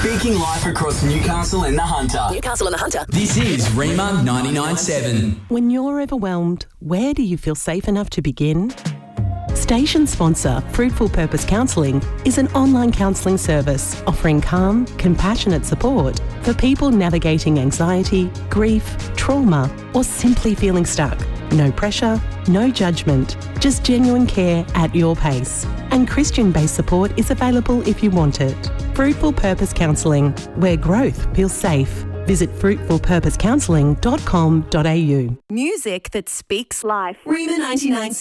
Speaking life across Newcastle and the Hunter. This is Rema 99.7. When you're overwhelmed, where do you feel safe enough to begin? Station sponsor Fruitful Purpose Counselling is an online counselling service offering calm, compassionate support for people navigating anxiety, grief, trauma, or simply feeling stuck. No pressure, no judgment, just genuine care at your pace. And Christian-based support is available if you want it. Fruitful Purpose Counselling, where growth feels safe. Visit fruitfulpurposecounselling.com.au. Music that speaks life. Rema 99.7.